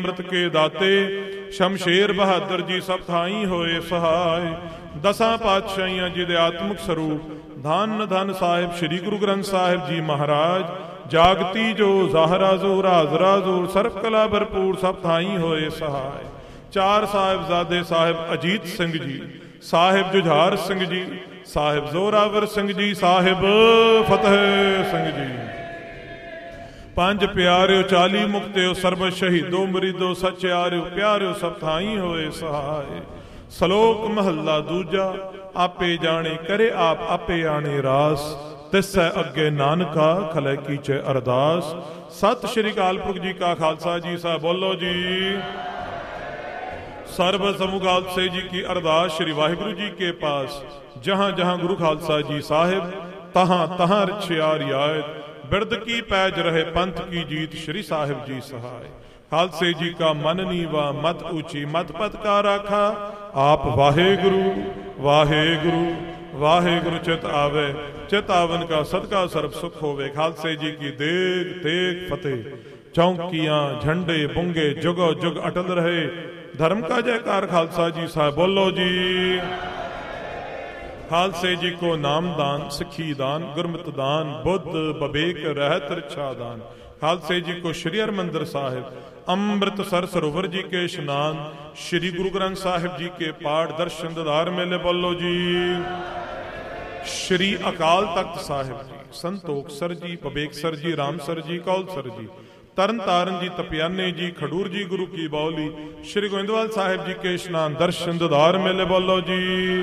ਅੰਮ੍ਰਿਤ ਕੇ ਦਾਤੇ ਸ਼ਮਸ਼ੇਰ ਬਹਾਦਰ ਜੀ ਸਭ ਥਾਈ ਹੋਏ ਸਹਾਏ। ਦਸਾਂ ਪਾਤਸ਼ਾਹੀਆਂ ਜੀ ਦੇ ਆਤਮਿਕ ਸਰੂਪ ਧੰਨ ਧੰਨ ਸਾਹਿਬ ਸ੍ਰੀ ਗੁਰੂ ਗ੍ਰੰਥ ਸਾਹਿਬ ਜੀ ਮਹਾਰਾਜ। ਜਾਗਤੀ ਜੋ ਜ਼ਾਹਰਾ ਜ਼ੂਰ ਹਾਜ਼ਰਾ ਜ਼ੂਰ ਸਰਬ ਕਲਾ ਭਰਪੂਰ ਸਭ ਥਾਈ ਹੋਏ ਸਹਾਏ। ਚਾਰ ਸਾਹਿਬਜ਼ਾਦੇ ਸਾਹਿਬ ਅਜੀਤ ਸਿੰਘ ਜੀ, ਸਾਹਿਬ ਜੁਝਾਰ ਸਿੰਘ ਜੀ, ਸਾਹਿਬ ਜ਼ੋਰਾਵਰ ਸਿੰਘ ਜੀ, ਸਾਹਿਬ ਫਤਿਹ ਸਿੰਘ ਜੀ। ਪੰਜ ਪਿਆਰਿਓ 40 ਮੁਕਤਿਓ ਸਰਬਤ ਸ਼ਹੀਦੋ ਮਰੀਦੋ ਸਚਿਆਰਿਓ ਪਿਆਰਿਓ ਸਭ ਥਾਈ ਹੋਏ ਸਹਾਏ। ਸ਼ਲੋਕ ਮਹੱਲਾ ਦੂਜਾ। ਆਪੇ ਜਾਣੇ ਕਰੇ ਆਪ ਆਪੇ ਆਣੇ ਰਾਸ, ਤਿਸੈ ਅੱਗੇ ਨਾਨਕਾ ਖਲੇ ਕੀਚੇ ਅਰਦਾਸ। ਸਤਿ ਸ਼੍ਰੀ ਅਕਾਲ ਪੁਰਖ ਜੀ ਕਾ ਖਾਲਸਾ ਜੀ ਸਾਹਿਬ ਬੋਲੋ ਜੀ। सर्व समूह खालसे जी की अरदास श्री वाहिगुरु जी के पास। जहाँ जहाँ गुरु खालसा जी साहिब तहाँ तहाँ रछिया रियायत। बिरद की पैज रहे पंथ की जीत श्री साहिब जी सहाय। खालसे जी का मन नीवा मत ऊंची मत पत का राखा। आप वाहेगुरु वाहेगुरु वाहेगुरु चित आवे। चित आवन का सदका सर्ब सुख होवे। खालसे जी की देग तेग फतेह। चौकियां झंडे बुंगे जुगो जुग अटल रहे। धर्म का जयकार खालसा जी साहब बोलो जी। खालसे जी को नाम दान सिखी दान गुरमत दान बुद्ध बबेक रहत रक्षा दान। खालसे जी को श्री हरमंदिर साहिब अमृतसर सरोवर जी के स्नान। श्री गुरु ग्रंथ साहिब जी के पाठ दर्शन दीदार मेले बोलो जी। श्री अकाल तख्त साहिब जी संतोखसर जी बबेकसर जी रामसर जी कौलसर जी तरन तारण जी तपियाने जी खडूर जी गुरु की बाउली। श्री गोविंदवाल साहिब जी के स्नान दर्शन दीदार मेले बोलो जी।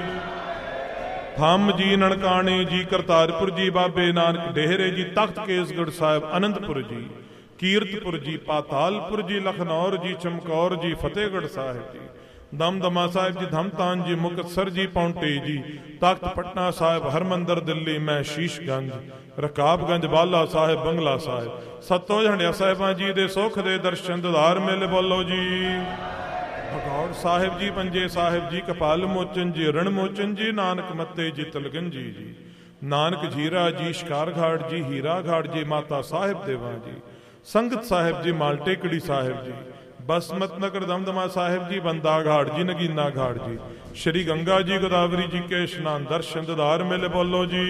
थम जी ननकाने जी करतारपुर जी बाबे नानक डेहरे जी तख्त केसगढ़ साहिब अनंतपुर जी कीरतपुर जी पातालपुर जी लखनौर जी चमकौर जी फतेहगढ़ साहिब जी दमदमा साहिब जी धमतान जी मुक्तसर जी पौंटे जी तख्त पटना साहिब हरमंदर दिल्ली में शीशगंज रकाबगंज बाला साहिब बंगला साहिब सत्तो झंडिया साहिबां जी दे सुख दे दर्शन दीदार मेले बोलो जी। भगौड़ साहिब जी पंजे साहिब जी कपाल मोचन जी रण मोचन जी नानक मत्ते जी तलगन जी नानक जीरा जी शिकार घाट जी हीरा घाट जी माता साहिब देवा जी संगत साहिब जी मालटेकड़ी साहिब जी बसमत नगर दमदमा साहिब जी बंदा घाट जी नगीना घाट जी श्री गंगा जी गोदावरी जी के स्नान दर्शन दीदार मेले बोलो जी।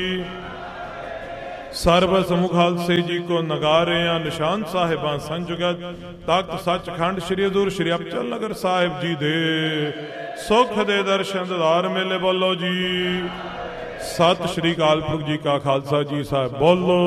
सर्व समूह खालसे जी को नगारे निशान साहिबां संजुगत तख्त सचखंड श्री हजूर श्री अबचल नगर साहिब जी दे सुख दे दर्शन दीदार मेले बोलो जी। सत श्री अकाल पुरख जी का खालसा जी साहिब बोलो।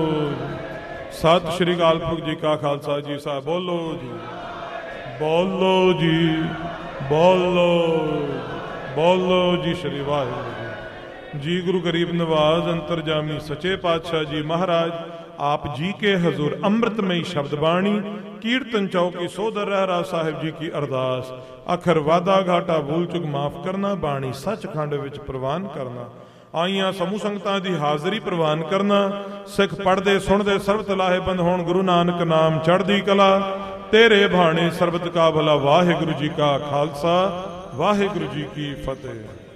सत श्री अकाल पुरख जी का खालसा जी साहिब बोलो जी। बोलो जी बोलो बोलो जी। श्री वाहिगुरू जी गुरु गरीब नवाज अंतरजामी सचे पातशाह जी महाराज आप जी के हजूर अमृतमयी शब्द बाणी कीर्तन चौकी सोदर रहरा साहिब जी की अरदास। अखर वादा घाटा भूल चुक माफ करना बाणी सचखंड विच प्रवान करना। आईयां समूह संगतां दी हाजरी प्रवान करना। सिख पढ़दे सुनदे सर्बत लाहेबंद होण गुरु नानक नाम चढ़दी कला। तेरे भाणे सर्बत का भला। वाहिगुरु जी का खालसा वाहिगुरु जी की फतेह।